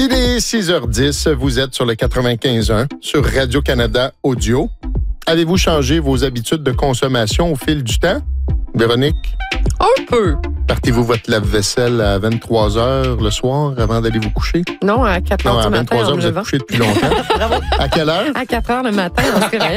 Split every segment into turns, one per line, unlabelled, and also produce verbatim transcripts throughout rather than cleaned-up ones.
Il est six heures dix, vous êtes sur le quatre-vingt-quinze un sur Radio-Canada Audio. Avez-vous changé vos habitudes de consommation au fil du temps? Véronique?
Un peu.
Partez-vous votre lave-vaisselle à vingt-trois heures le soir avant d'aller vous coucher?
Non, à quatre heures
non,
du
à
matin.
vingt-trois heures, vous êtes couché depuis longtemps.
Bravo.
À quelle heure?
À quatre heures le matin, on se réveille.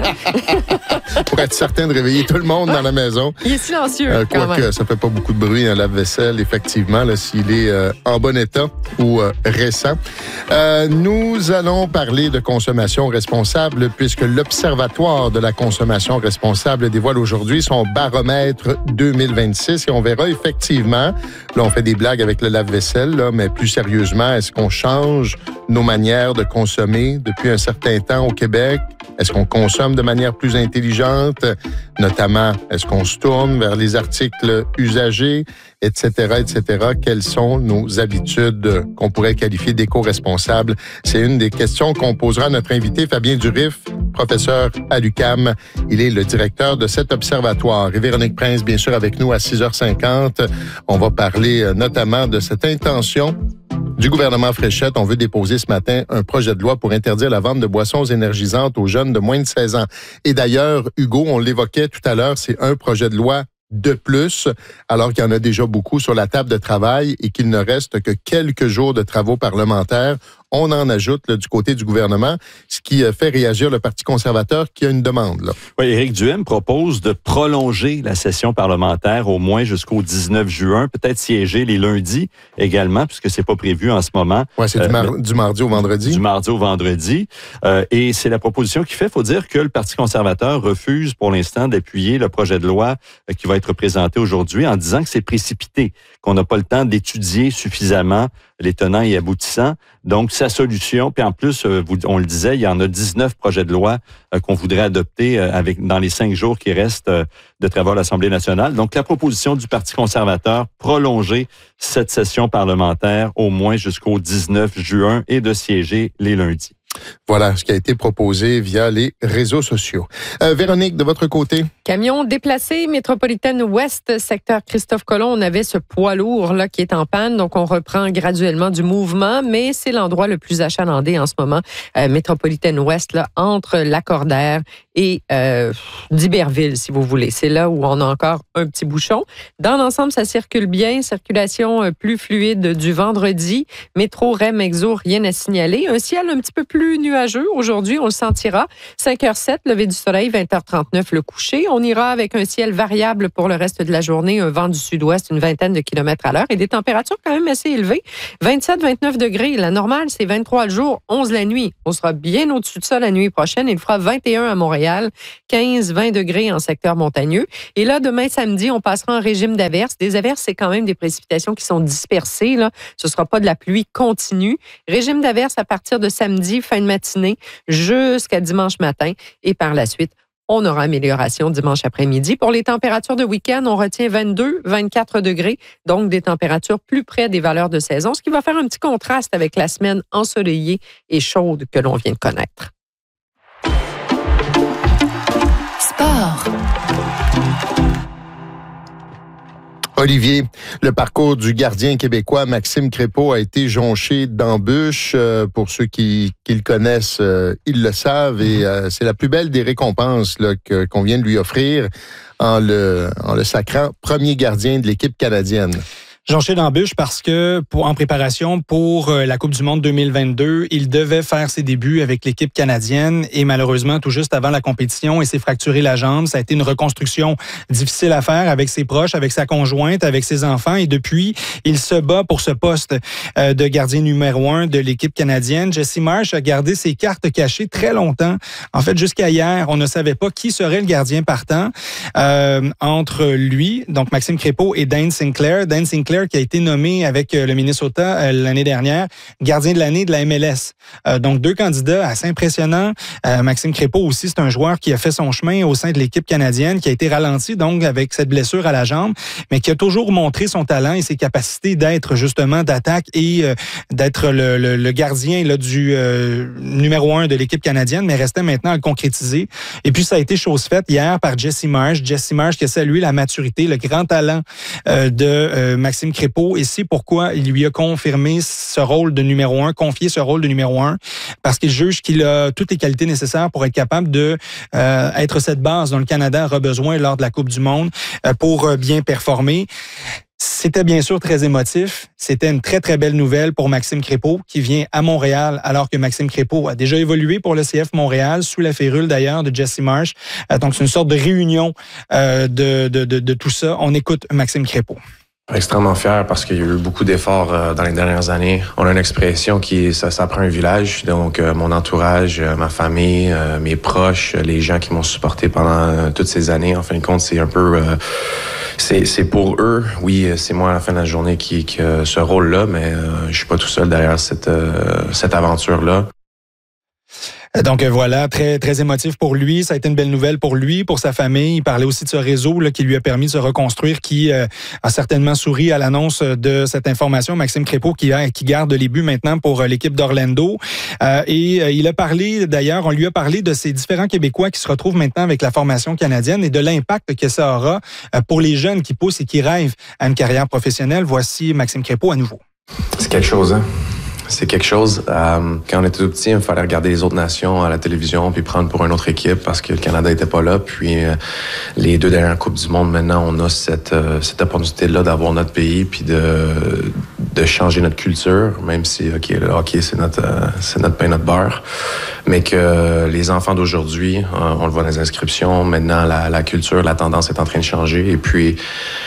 Pour être certain de réveiller tout le monde dans la maison.
Il est silencieux,
Euh,
quand
Quoique,
même.
ça fait pas beaucoup de bruit, un lave-vaisselle, effectivement, là, s'il est euh, en bon état ou euh, récent. Euh, nous allons parler de consommation responsable puisque l'Observatoire de la consommation responsable dévoile aujourd'hui son baromètre deux mille vingt-six et on verra effectivement, là, on fait des blagues avec le lave-vaisselle, là, mais plus sérieusement, est-ce qu'on change nos manières de consommer depuis un certain temps au Québec? Est-ce qu'on consomme de manière plus intelligente? Notamment, est-ce qu'on se tourne vers les articles usagés, et cetera, et cetera? Quelles sont nos habitudes qu'on pourrait qualifier d'éco-responsables? C'est une des questions qu'on posera à notre invité, Fabien Durif, professeur à l'U Q A M. Il est le directeur de cet observatoire. Et Véronique Prince, bien sûr, avec nous à six heures cinquante. On va parler notamment de cette intention du gouvernement Fréchette. On veut déposer ce matin un projet de loi pour interdire la vente de boissons énergisantes aux jeunes de moins de seize ans. Et d'ailleurs, Hugo, on l'évoquait tout à l'heure, c'est un projet de loi de plus, alors qu'il y en a déjà beaucoup sur la table de travail et qu'il ne reste que quelques jours de travaux parlementaires. On en ajoute là, du côté du gouvernement, ce qui fait réagir le Parti conservateur qui a une demande. Là.
Oui, Éric Duhaime propose de prolonger la session parlementaire au moins jusqu'au dix-neuf juin, peut-être siéger les lundis également, puisque c'est pas prévu en ce moment.
Oui, c'est euh, du, mar- du mardi au vendredi.
Du mardi au vendredi. Euh, et c'est la proposition qui fait. Il faut dire que le Parti conservateur refuse pour l'instant d'appuyer le projet de loi euh, qui va être présenté aujourd'hui en disant que c'est précipité, qu'on n'a pas le temps d'étudier suffisamment les tenants et aboutissants. Donc, sa solution, puis en plus, euh, vous, on le disait, il y en a dix-neuf projets de loi euh, qu'on voudrait adopter euh, avec dans les cinq jours qui restent euh, de travaux à l'Assemblée nationale. Donc, la proposition du Parti conservateur, prolonger cette session parlementaire au moins jusqu'au dix-neuf juin et de siéger les lundis.
Voilà ce qui a été proposé via les réseaux sociaux. Euh, Véronique, de votre côté?
Camion déplacé, métropolitaine ouest, secteur Christophe-Colomb. On avait ce poids lourd là qui est en panne, donc on reprend graduellement du mouvement, mais c'est l'endroit le plus achalandé en ce moment, euh, métropolitaine ouest, là, entre Lacordaire et euh, d'Iberville, si vous voulez. C'est là où on a encore un petit bouchon. Dans l'ensemble, ça circule bien. Circulation euh, plus fluide du vendredi. Métro, R E M, Exo, rien à signaler. Un ciel un petit peu plus nuageux. Aujourd'hui, on le sentira. cinq heures sept, lever du soleil, vingt heures trente-neuf, le coucher. On ira avec un ciel variable pour le reste de la journée. Un vent du sud-ouest, une vingtaine de kilomètres à l'heure et des températures quand même assez élevées. vingt-sept à vingt-neuf degrés. La normale, c'est vingt-trois le jour, onze la nuit. On sera bien au-dessus de ça la nuit prochaine. Il fera vingt et un à Montréal, quinze à vingt degrés en secteur montagneux. Et là, demain, samedi, on passera en régime d'averses. Des averses, c'est quand même des précipitations qui sont dispersées, là. Ce ne sera pas de la pluie continue. Régime d'averses à partir de samedi, fin de matinée, jusqu'à dimanche matin. Et par la suite, on aura amélioration dimanche après-midi. Pour les températures de week-end, on retient vingt-deux à vingt-quatre degrés, donc des températures plus près des valeurs de saison, ce qui va faire un petit contraste avec la semaine ensoleillée et chaude que l'on vient de connaître.
Sport.
Olivier, le parcours du gardien québécois Maxime Crépeau a été jonché d'embûches. Euh, pour ceux qui, qui le connaissent, euh, ils le savent. Et euh, c'est la plus belle des récompenses là, que, qu'on vient de lui offrir en le, en le sacrant premier gardien de l'équipe canadienne.
Jonché d'embûches parce que pour, en préparation pour euh, la Coupe du monde deux mille vingt-deux, il devait faire ses débuts avec l'équipe canadienne et malheureusement, tout juste avant la compétition, il s'est fracturé la jambe. Ça a été une reconstruction difficile à faire avec ses proches, avec sa conjointe, avec ses enfants et depuis, il se bat pour ce poste euh, de gardien numéro un de l'équipe canadienne. Jesse Marsh a gardé ses cartes cachées très longtemps. En fait, jusqu'à hier, on ne savait pas qui serait le gardien partant euh, entre lui, donc Maxime Crépeau et Dane Sinclair. Dane Sinclair qui a été nommé avec le Minnesota euh, l'année dernière gardien de l'année de la M L S. Euh, donc, deux candidats assez impressionnants. Euh, Maxime Crépeau aussi, c'est un joueur qui a fait son chemin au sein de l'équipe canadienne, qui a été ralenti donc avec cette blessure à la jambe, mais qui a toujours montré son talent et ses capacités d'être justement d'attaque et euh, d'être le, le, le gardien là, du euh, numéro un de l'équipe canadienne, mais restait maintenant à le concrétiser. Et puis, ça a été chose faite hier par Jesse Marsh. Jesse Marsh qui a salué la maturité, le grand talent euh, de euh, Maxime Maxime Crépeau et c'est pourquoi il lui a confirmé ce rôle de numéro un, confié ce rôle de numéro un, parce qu'il juge qu'il a toutes les qualités nécessaires pour être capable de euh, être cette base dont le Canada aura besoin lors de la Coupe du Monde euh, pour euh, bien performer. C'était bien sûr très émotif. C'était une très, très belle nouvelle pour Maxime Crépeau qui vient à Montréal alors que Maxime Crépeau a déjà évolué pour le C F Montréal, sous la férule d'ailleurs de Jesse Marsh. Euh, donc, c'est une sorte de réunion euh, de, de, de, de tout ça. On écoute Maxime Crépeau.
Extrêmement fier parce qu'il y a eu beaucoup d'efforts euh, dans les dernières années. On a une expression qui ça, ça prend un village. Donc, euh, mon entourage, euh, ma famille, euh, mes proches, euh, les gens qui m'ont supporté pendant euh, toutes ces années. En fin de compte, c'est un peu... Euh, c'est, c'est pour eux. Oui, c'est moi à la fin de la journée qui, qui a ce rôle-là, mais euh, je suis pas tout seul derrière cette, euh, cette aventure-là.
Donc voilà, très très émotif pour lui. Ça a été une belle nouvelle pour lui, pour sa famille. Il parlait aussi de ce réseau là, qui lui a permis de se reconstruire, qui euh, a certainement souri à l'annonce de cette information. Maxime Crépeau qui, a, qui garde les buts maintenant pour euh, l'équipe d'Orlando. Euh, et euh, il a parlé, d'ailleurs, on lui a parlé de ces différents Québécois qui se retrouvent maintenant avec la formation canadienne et de l'impact que ça aura euh, pour les jeunes qui poussent et qui rêvent à une carrière professionnelle. Voici Maxime Crépeau à nouveau.
C'est quelque chose, hein? C'est quelque chose. Euh, quand on était tout petit, il fallait regarder les autres nations à la télévision puis prendre pour une autre équipe parce que le Canada était pas là. Puis euh, les deux dernières Coupes du Monde, maintenant, on a cette, euh, cette opportunité-là d'avoir notre pays puis de, de changer notre culture, même si, OK, le hockey, c'est notre, euh, c'est notre pain, notre beurre. Mais que les enfants d'aujourd'hui, euh, on le voit dans les inscriptions, maintenant, la, la culture, la tendance est en train de changer. Et puis,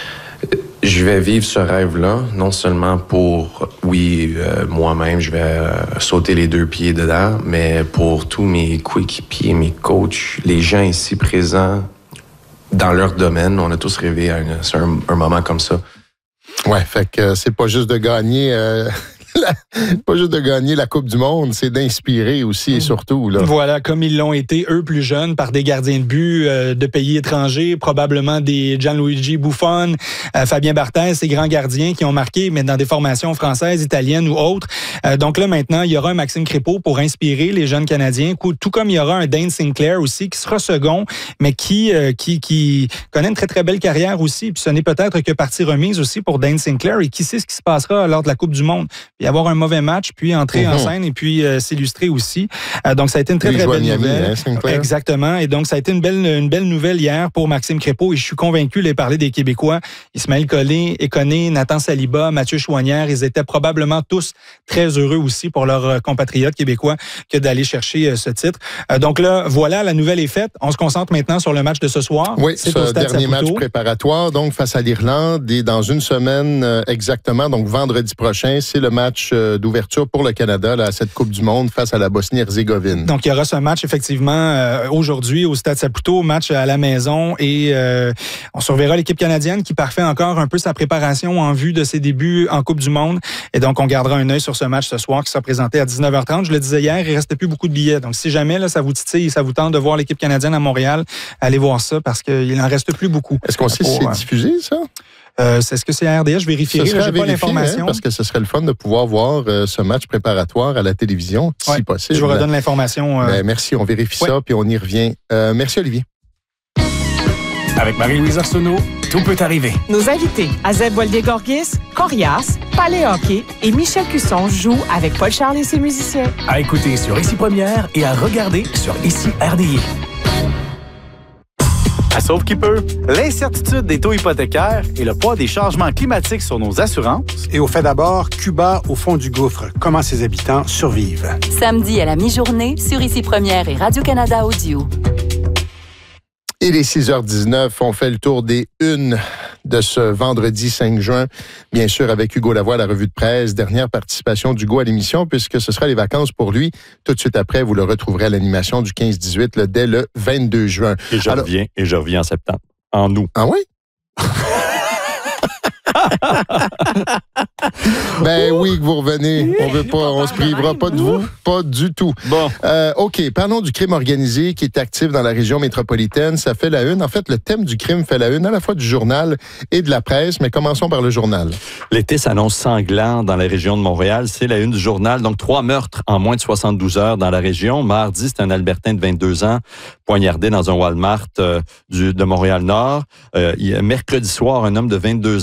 je vais vivre ce rêve-là, non seulement pour, oui, euh, moi-même, je vais euh, sauter les deux pieds dedans, mais pour tous mes coéquipiers, mes coachs, les gens ici présents dans leur domaine. On a tous rêvé à un, un, un moment comme ça.
Ouais, fait que c'est pas juste de gagner... Euh... La, pas juste de gagner la Coupe du Monde, c'est d'inspirer aussi et surtout. Là.
Voilà, comme ils l'ont été, eux, plus jeunes, par des gardiens de but euh, de pays étrangers, probablement des Gianluigi Buffon, euh, Fabien Barthez, ces grands gardiens qui ont marqué, mais dans des formations françaises, italiennes ou autres. Euh, donc là, maintenant, il y aura un Maxime Crépeau pour inspirer les jeunes Canadiens, tout comme il y aura un Dane Sinclair aussi, qui sera second, mais qui, euh, qui, qui connaît une très, très belle carrière aussi. Puis ce n'est peut-être que partie remise aussi pour Dane Sinclair, et qui sait ce qui se passera lors de la Coupe du Monde. Puis avoir un mauvais match, puis entrer mm-hmm. en scène et puis euh, s'illustrer aussi. Euh, donc, ça a été une très, très belle nouvelle. Hein, exactement. Et donc, ça a été une belle, une belle nouvelle hier pour Maxime Crépeau. Et je suis convaincu, les parler des Québécois, Ismaël Collin, Ekoné, Nathan Saliba, Mathieu Chouanière, ils étaient probablement tous très heureux aussi pour leurs compatriotes québécois que d'aller chercher euh, ce titre. Euh, donc là, voilà, la nouvelle est faite. On se concentre maintenant sur le match de ce soir.
Oui, c'est ce dernier Saputo. Match préparatoire, donc face à l'Irlande. Et dans une semaine euh, exactement, donc vendredi prochain, c'est le match d'ouverture pour le Canada là, à cette Coupe du Monde face à la Bosnie-Herzégovine.
Donc, il y aura ce match, effectivement, euh, aujourd'hui au Stade Saputo, match à la maison. Et euh, on surveillera l'équipe canadienne qui parfait encore un peu sa préparation en vue de ses débuts en Coupe du Monde. Et donc, on gardera un œil sur ce match ce soir qui sera présenté à dix-neuf heures trente. Je le disais hier, il ne restait plus beaucoup de billets. Donc, si jamais là, ça vous titille, ça vous tente de voir l'équipe canadienne à Montréal, allez voir ça parce qu'il n'en reste plus beaucoup.
Est-ce qu'on sait si c'est euh, diffusé, ça?
Euh, c'est ce que c'est à R D S, je vérifierai, je n'ai pas l'information.
Hein, parce que ce serait le fun de pouvoir voir euh, ce match préparatoire à la télévision, ouais, si possible.
Je vous redonne l'information. Euh...
Ben, merci, on vérifie ouais. ça, puis on y revient. Euh, merci, Olivier.
Avec Marie-Louise Arsenault, tout peut arriver.
Nos invités, Azeb Boildier-Gorgis, Corias, Palais Hockey et Michel Cusson jouent avec Paul Charles et ses musiciens.
À écouter sur Ici Première et à regarder sur Ici R D I. À Sauve qui peut, l'incertitude des taux hypothécaires et le poids des changements climatiques sur nos assurances.
Et au fait d'abord, Cuba au fond du gouffre, comment ses habitants survivent.
Samedi à la mi-journée sur Ici Première et Radio-Canada Audio.
Il est six heures dix-neuf, on fait le tour des unes de ce vendredi cinq juin. Bien sûr, avec Hugo Lavoie, la revue de presse, dernière participation d'Hugo à l'émission, puisque ce sera les vacances pour lui. Tout de suite après, vous le retrouverez à l'animation du quinze dix-huit, là, dès le vingt-deux juin.
Et je Alors... reviens, et je reviens en septembre, en août.
Ah oui? Ben oui, que vous revenez. On veut pas, on se privera pas de vous, pas du tout.
Bon.
Euh, OK, parlons du crime organisé qui est actif dans la région métropolitaine. Ça fait la une. En fait, le thème du crime fait la une à la fois du journal et de la presse, mais commençons par le journal.
L'été s'annonce sanglant dans la région de Montréal. C'est la une du journal. Donc, trois meurtres en moins de soixante-douze heures dans la région. Mardi, c'est un Albertain de vingt-deux ans poignardé dans un Walmart euh, du, de Montréal-Nord. Euh, mercredi soir, un homme de vingt-deux ans abattu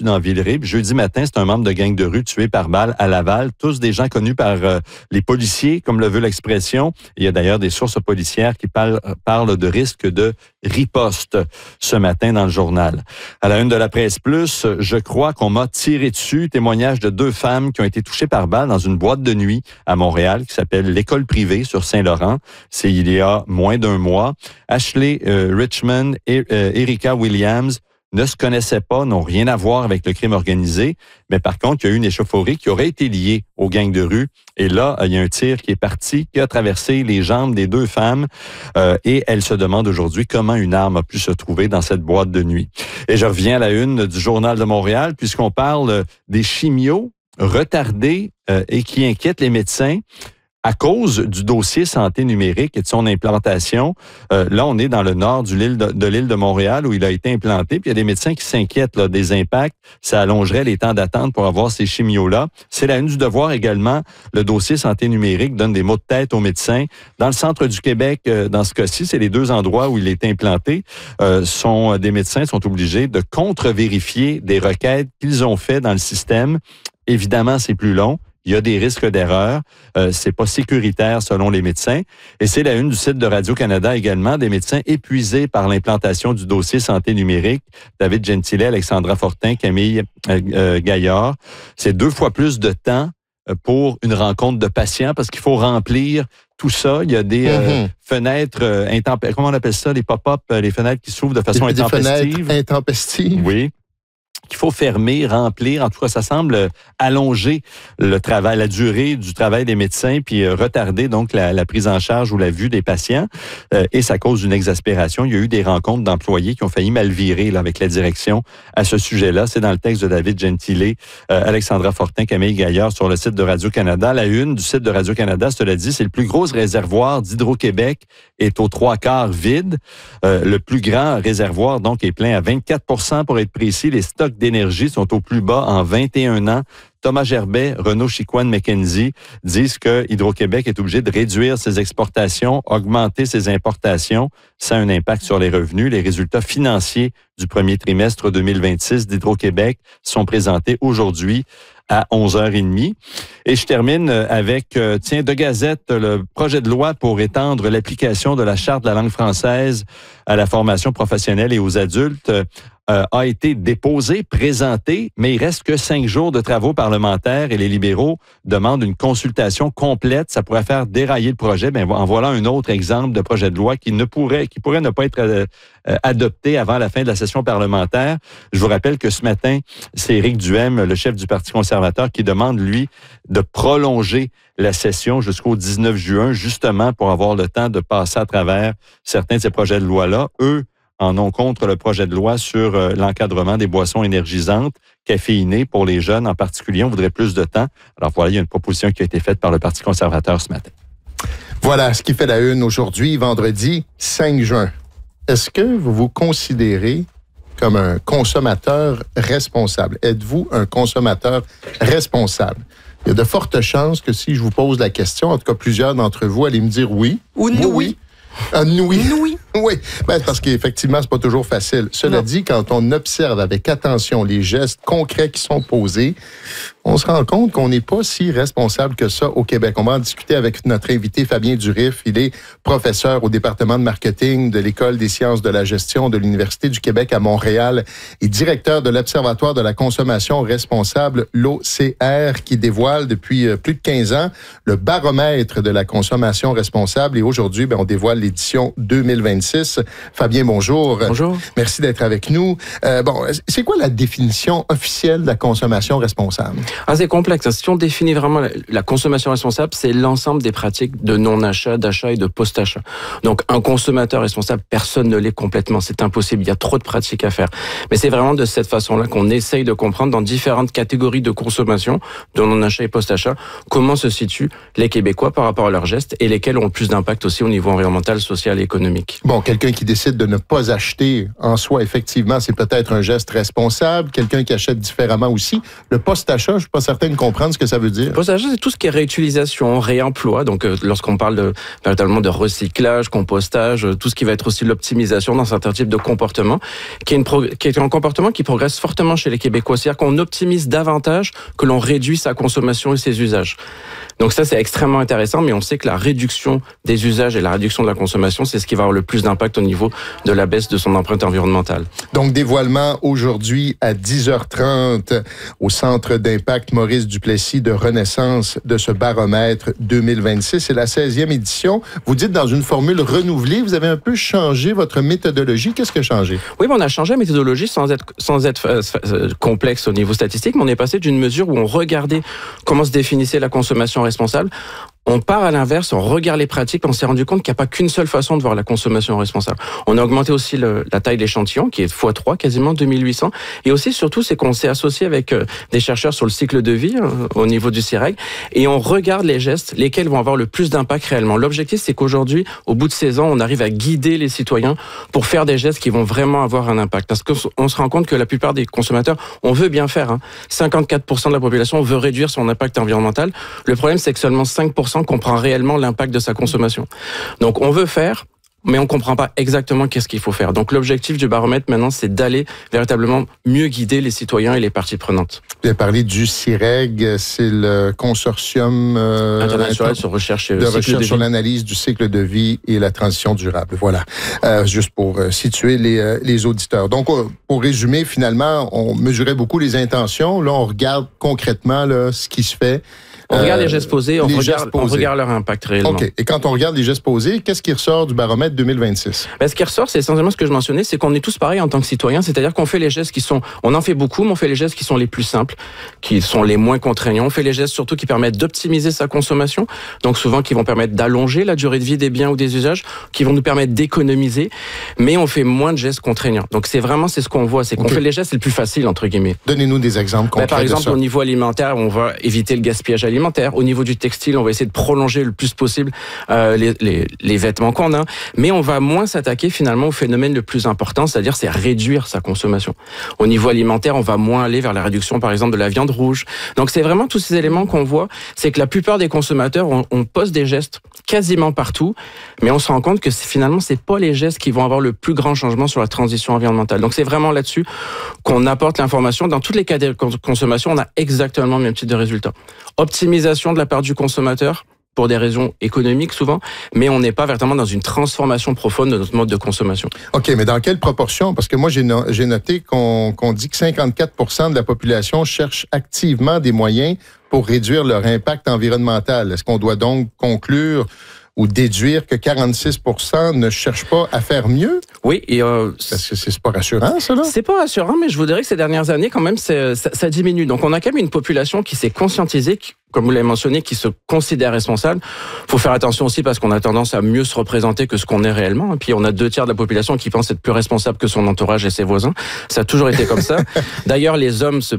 dans Villeray. Puis jeudi matin, c'est un membre de gang de rue tué par balle à Laval. Tous des gens connus par euh, les policiers, comme le veut l'expression. Il y a d'ailleurs des sources policières qui parlent, parlent de risque de riposte ce matin dans le journal. À la une de la Presse Plus, je crois qu'on m'a tiré dessus. Témoignage de deux femmes qui ont été touchées par balle dans une boîte de nuit à Montréal qui s'appelle l'École privée sur Saint-Laurent. C'est il y a moins d'un mois. Ashley euh, Richmond et euh, Erika Williams ne se connaissaient pas, n'ont rien à voir avec le crime organisé. Mais par contre, il y a eu une échauffourée qui aurait été liée aux gangs de rue. Et là, il y a un tir qui est parti, qui a traversé les jambes des deux femmes. Euh, et elles se demandent aujourd'hui comment une arme a pu se trouver dans cette boîte de nuit. Et je reviens à la une du Journal de Montréal, puisqu'on parle des chimios retardés euh, et qui inquiètent les médecins. À cause du dossier santé numérique et de son implantation, euh, là, on est dans le nord du l'île de, de l'île de Montréal où il a été implanté. Puis il y a des médecins qui s'inquiètent là, des impacts. Ça allongerait les temps d'attente pour avoir ces chimios-là. C'est la une du Devoir également. Le dossier santé numérique donne des maux de tête aux médecins. Dans le centre du Québec, euh, dans ce cas-ci, c'est les deux endroits où il est implanté. Euh, sont, des médecins sont obligés de contre-vérifier des requêtes qu'ils ont faites dans le système. Évidemment, c'est plus long. Il y a des risques d'erreur. Euh, c'est pas sécuritaire selon les médecins. Et c'est la une du site de Radio-Canada également, des médecins épuisés par l'implantation du dossier santé numérique. David Gentile, Alexandra Fortin, Camille euh, euh, Gaillard. C'est deux fois plus de temps pour une rencontre de patients parce qu'il faut remplir tout ça. Il y a des euh, mm-hmm. fenêtres euh, intempestives. Comment on appelle ça? Les pop-up, les fenêtres qui s'ouvrent de façon
des,
intempestive.
Des fenêtres intempestives.
Oui. Qu'il faut fermer, remplir. En tout cas, ça semble allonger le travail, la durée du travail des médecins, puis euh, retarder donc la, la prise en charge ou la vue des patients. Euh, et ça cause une exaspération. Il y a eu des rencontres d'employés qui ont failli mal virer là, avec la direction à ce sujet-là. C'est dans le texte de David Gentile, euh, Alexandra Fortin, Camille Gaillard sur le site de Radio-Canada. La une du site de Radio-Canada, cela dit, c'est le plus gros réservoir d'Hydro-Québec est aux trois quarts vide. Euh, le plus grand réservoir, donc, est plein à vingt-quatre pour cent pour être précis. Les stocks d'énergie sont au plus bas en vingt et un ans. Thomas Gerbet, Renaud Chicoine McKenzie disent que Hydro-Québec est obligé de réduire ses exportations, augmenter ses importations. Ça a un impact sur les revenus. Les résultats financiers du premier trimestre deux mille vingt-six d'Hydro-Québec sont présentés aujourd'hui à onze heures trente. Et je termine avec, tiens, de Gazette, le projet de loi pour étendre l'application de la Charte de la langue française à la formation professionnelle et aux adultes euh, a été déposé, présenté, mais il reste que cinq jours de travaux parlementaires et les libéraux demandent une consultation complète. Ça pourrait faire dérailler le projet. Ben, en voilà un autre exemple de projet de loi qui ne pourrait, qui pourrait ne pas être euh, adopté avant la fin de la session parlementaire. Je vous rappelle que ce matin, c'est Éric Duhaime, le chef du Parti conservateur, qui demande, lui, de prolonger la session jusqu'au dix-neuf juin, justement pour avoir le temps de passer à travers certains de ces projets de loi-là. Eux en ont contre le projet de loi sur euh, l'encadrement des boissons énergisantes, caféinées pour les jeunes en particulier. On voudrait plus de temps. Alors voilà, il y a une proposition qui a été faite par le Parti conservateur ce matin.
Voilà ce qui fait la une aujourd'hui, vendredi cinq juin. Est-ce que vous vous considérez comme un consommateur responsable? Êtes-vous un consommateur responsable? Il y a de fortes chances que si je vous pose la question, en tout cas plusieurs d'entre vous allez me dire oui.
Ou
oui. oui. Un oui.
Oui.
Oui, ben, parce qu'effectivement, c'est pas toujours facile. Cela non. dit, quand on observe avec attention les gestes concrets qui sont posés, on se rend compte qu'on n'est pas si responsable que ça au Québec. On va en discuter avec notre invité Fabien Durif. Il est professeur au département de marketing de l'École des sciences de la gestion de l'Université du Québec à Montréal et directeur de l'Observatoire de la consommation responsable, l'O C R, qui dévoile depuis plus de quinze ans le baromètre de la consommation responsable. Et aujourd'hui, ben, on dévoile l'édition deux mille vingt-six. Fabien, bonjour.
Bonjour.
Merci d'être avec nous. Euh, bon, c'est quoi la définition officielle de la consommation responsable?
Ah, c'est complexe. Si on définit vraiment la, la consommation responsable, c'est l'ensemble des pratiques de non-achat, d'achat et de post-achat. Donc, un consommateur responsable, personne ne l'est complètement. C'est impossible. Il y a trop de pratiques à faire. Mais c'est vraiment de cette façon-là qu'on essaye de comprendre dans différentes catégories de consommation, de non-achat et post-achat, comment se situent les Québécois par rapport à leurs gestes et lesquels ont le plus d'impact aussi au niveau environnemental, social et économique.
Bon, quelqu'un qui décide de ne pas acheter en soi, effectivement, c'est peut-être un geste responsable. Quelqu'un qui achète différemment aussi. Le post-achat, je ne suis pas certain de comprendre ce que ça veut dire.
Le post-achat, c'est tout ce qui est réutilisation, réemploi. Donc, euh, lorsqu'on parle de, véritablement de recyclage, compostage, euh, tout ce qui va être aussi l'optimisation dans certains types de comportements, qui est, une pro- qui est un comportement qui progresse fortement chez les Québécois. C'est-à-dire qu'on optimise davantage que l'on réduit sa consommation et ses usages. Donc ça, c'est extrêmement intéressant, mais on sait que la réduction des usages et la réduction de la consommation, c'est ce qui va avoir le plus d'impact au niveau de la baisse de son empreinte environnementale.
Donc, dévoilement aujourd'hui à dix heures trente au Centre d'impact Maurice Duplessis de renaissance de ce baromètre deux mille vingt-six. C'est la seizième édition. Vous dites dans une formule renouvelée, vous avez un peu changé votre méthodologie. Qu'est-ce qui a changé?
Oui, mais on a changé la méthodologie sans être, sans être euh, euh, complexe au niveau statistique, mais on est passé d'une mesure où on regardait comment se définissait la consommation responsable. On part à l'inverse, on regarde les pratiques, on s'est rendu compte qu'il n'y a pas qu'une seule façon de voir la consommation responsable. On a augmenté aussi le, la taille de l'échantillon, qui est fois trois, quasiment deux mille huit cents. Et aussi, surtout, c'est qu'on s'est associé avec euh, des chercheurs sur le cycle de vie, euh, au niveau du C I R E G, et on regarde les gestes, lesquels vont avoir le plus d'impact réellement. L'objectif, c'est qu'aujourd'hui, au bout de seize ans, on arrive à guider les citoyens pour faire des gestes qui vont vraiment avoir un impact. Parce qu'on se rend compte que la plupart des consommateurs, on veut bien faire. Hein. cinquante-quatre pour cent de la population veut réduire son impact environnemental. Le problème, c'est que seulement cinq pour cent comprend réellement l'impact de sa consommation. Donc on veut faire, mais on ne comprend pas exactement qu'est-ce qu'il faut faire. Donc l'objectif du baromètre maintenant, c'est d'aller véritablement mieux guider les citoyens et les parties prenantes.
Vous avez parlé du C I R E G, c'est le consortium euh,
international sur recherche,
de recherche sur l'analyse du cycle de vie et la transition durable. Voilà, euh, juste pour euh, situer les, euh, les auditeurs. Donc, euh, pour résumer, finalement, on mesurait beaucoup les intentions. Là, on regarde concrètement là, ce qui se fait.
On regarde euh, les gestes posés, on regarde, on regarde leur impact réellement.
OK. Et quand on regarde les gestes posés, qu'est-ce qui ressort du baromètre deux mille vingt-six?
Ben, ce qui ressort, c'est essentiellement ce que je mentionnais, c'est qu'on est tous pareils en tant que citoyens, c'est-à-dire qu'on fait les gestes qui sont, on en fait beaucoup, mais on fait les gestes qui sont les plus simples, qui sont les moins contraignants. On fait les gestes surtout qui permettent d'optimiser sa consommation, donc souvent qui vont permettre d'allonger la durée de vie des biens ou des usages, qui vont nous permettre d'économiser, mais on fait moins de gestes contraignants. Donc c'est vraiment, c'est ce qu'on voit, c'est qu'on okay. fait les gestes les plus faciles, entre guillemets.
Donnez-nous des exemples concrets.
Ben, par exemple,
de ça.
Au niveau alimentaire, on va éviter le gaspillage alimentaire. Au niveau du textile, on va essayer de prolonger le plus possible euh, les, les, les vêtements qu'on a, mais on va moins s'attaquer finalement au phénomène le plus important, c'est-à-dire c'est réduire sa consommation. Au niveau alimentaire, on va moins aller vers la réduction par exemple de la viande rouge. Donc c'est vraiment tous ces éléments qu'on voit, c'est que la plupart des consommateurs, on, on pose des gestes quasiment partout, mais on se rend compte que finalement c'est pas les gestes qui vont avoir le plus grand changement sur la transition environnementale. Donc c'est vraiment là-dessus qu'on apporte l'information. Dans toutes les cas de consommation, on a exactement le même type de résultat. Optimisation de la part du consommateur, pour des raisons économiques souvent, mais on n'est pas véritablement dans une transformation profonde de notre mode de consommation.
OK, mais dans quelle proportion? Parce que moi, j'ai, no- j'ai noté qu'on, qu'on dit que cinquante-quatre pour cent de la population cherche activement des moyens pour réduire leur impact environnemental. Est-ce qu'on doit donc conclure ou déduire que quarante-six pour cent ne cherchent pas à faire mieux?
Oui. Et euh,
Parce que c'est, c'est pas rassurant, ça, là?
C'est pas rassurant, mais je vous dirais que ces dernières années, quand même, c'est, ça, ça diminue. Donc, on a quand même une population qui s'est conscientisée, qui, comme vous l'avez mentionné, qui se considère responsable. Faut faire attention aussi parce qu'on a tendance à mieux se représenter que ce qu'on est réellement. Et puis, on a deux tiers de la population qui pense être plus responsable que son entourage et ses voisins. Ça a toujours été comme ça. D'ailleurs, les hommes se